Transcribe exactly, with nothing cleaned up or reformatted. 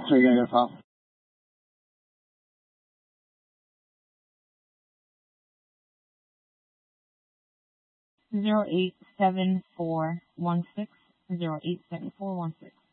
Are you gonna go call? Zero eight seven four one six. Zero eight seven four one six.